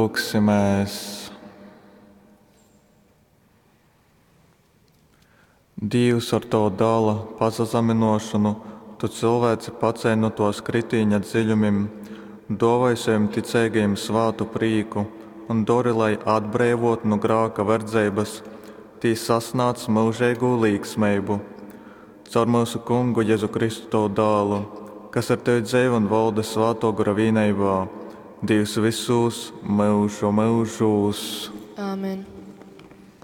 Lūksimies. Dievs ar to dala pazeminošanu, tu cilvēci pacēli no tos kritīņa dziļumiem, dāvāj saviem ticīgajiem svātu prīku un dori, lai atbrīvot no grāka verdzības, tī sasnāc mūžīgu līgsmību. Caur mūsu Kungu Jēzu Kristu to dālu, kas ar tevi dzīvo un valda svāto gara vienībā, Dievs visus mūžu mūžos. Āmen.